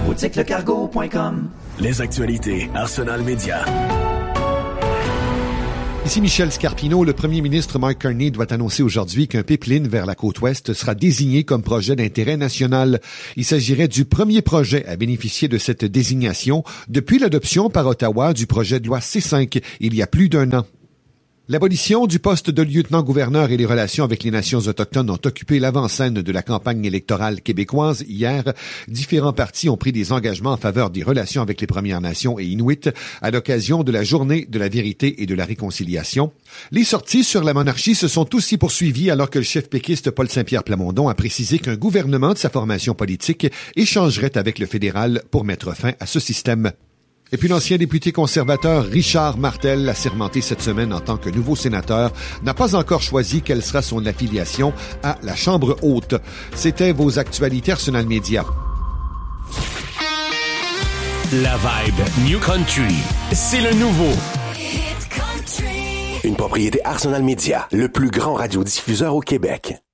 boutiquelecargo.com. Les actualités Arsenal Média. Ici Michel Scarpino. Le premier ministre Mark Carney doit annoncer aujourd'hui qu'un pipeline vers la côte ouest sera désigné comme projet d'intérêt national. Il s'agirait du premier projet à bénéficier de cette désignation depuis l'adoption par Ottawa du projet de loi C5 il y a plus d'un an. L'abolition du poste de lieutenant-gouverneur et les relations avec les nations autochtones ont occupé l'avant-scène de la campagne électorale québécoise. Hier, différents partis ont pris des engagements en faveur des relations avec les Premières Nations et Inuits à l'occasion de la Journée de la vérité et de la réconciliation. Les sorties sur la monarchie se sont aussi poursuivies alors que le chef péquiste Paul Saint-Pierre Plamondon a précisé qu'un gouvernement de sa formation politique échangerait avec le fédéral pour mettre fin à ce système. Et puis l'ancien député conservateur Richard Martel, assermenté cette semaine en tant que nouveau sénateur, n'a pas encore choisi quelle sera son affiliation à la Chambre haute. C'était vos actualités Arsenal Média. La vibe New Country, c'est le nouveau. Une propriété Arsenal Média, le plus grand radiodiffuseur au Québec.